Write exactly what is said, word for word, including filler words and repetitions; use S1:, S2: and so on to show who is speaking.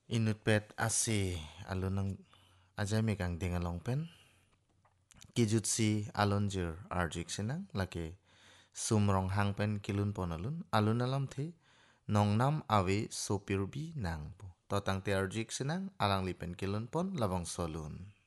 S1: Inut pet asi alun ang ajay mi kang dingalong pen. Kijut si alun jir arjik sinang lake sumrong hang pen kilun pon alun. Alun alam the nong nam awe sopir bi nang po. Totang te arjik sinang alang li pen kilun pon labang solun.